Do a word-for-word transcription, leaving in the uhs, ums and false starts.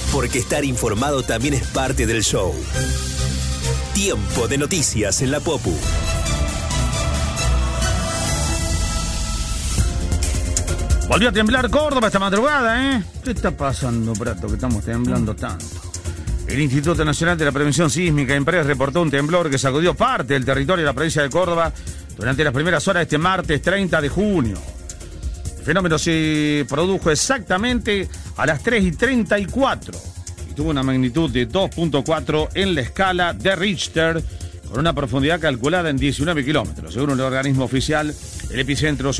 porque estar informado también es parte del show. Tiempo de noticias en la Popu. Volvió a temblar Córdoba esta madrugada, ¿eh? ¿Qué está pasando, Prato, que estamos temblando tanto? El Instituto Nacional de la Prevención Sísmica, INPRES, reportó un temblor que sacudió parte del territorio de la provincia de Córdoba durante las primeras horas de este martes treinta de junio. El fenómeno se produjo exactamente a las tres y treinta y cuatro y tuvo una magnitud de dos punto cuatro en la escala de Richter, con una profundidad calculada en diecinueve kilómetros. Según el organismo oficial, el epicentro